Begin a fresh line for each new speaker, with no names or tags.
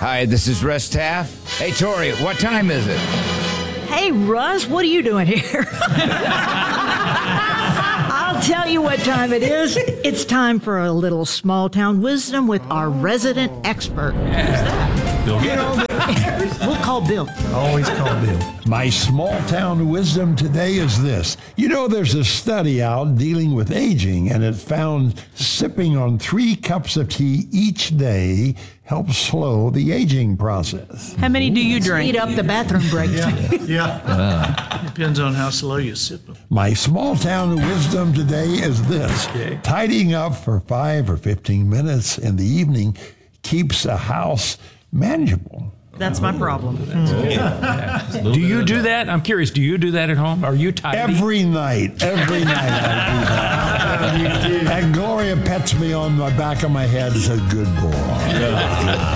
Hi, this is Russ Taff. Hey, Tori, what time is it?
Hey, Russ, what are you doing here? I'll tell you what time it is. It's time for a little small town wisdom with our resident expert. Who's that?
Bill Gates.
We'll call Bill.
Always call Bill. My small town wisdom today is this. You know, there's a study out dealing with aging, and it found sipping on 3 cups of tea each day helps slow the aging process.
How many do you drink?
Speed up the bathroom break.
Yeah. Depends on how slow you sip them.
My small town wisdom today is this. Tidying up for 5 or 15 minutes in the evening keeps a house manageable.
That's my problem.
Do you do that? I'm curious. Do you do that at home? Are you tidy?
Every night I do that. And Gloria pets me on the back of my head and says, good boy.